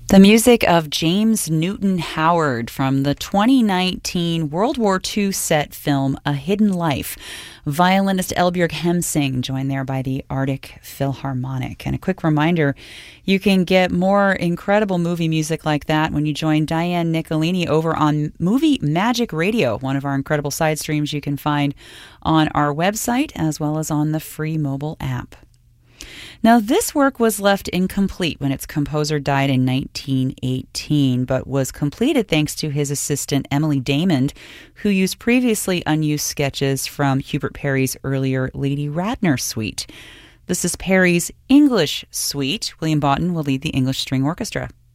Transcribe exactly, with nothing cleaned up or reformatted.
The music of James Newton Howard from the twenty nineteen World War Two set film A Hidden Life. Violinist Elbjörg Hemsing, joined there by the Arctic Philharmonic. And a quick reminder, you can get more incredible movie music like that when you join Diane Nicolini over on Movie Magic Radio, one of our incredible side streams you can find on our website as well as on the free mobile app. Now, this work was left incomplete when its composer died in nineteen eighteen, but was completed thanks to his assistant Emily Damon, who used previously unused sketches from Hubert Parry's earlier Lady Radnor suite. This is Parry's English suite. William Boughton will lead the English String Orchestra.